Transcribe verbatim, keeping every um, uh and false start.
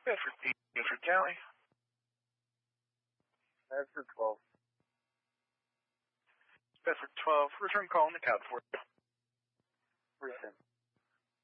Bedford, Bedford County. Bedford twelve. Bedford twelve. Return call in the cab for you. Return.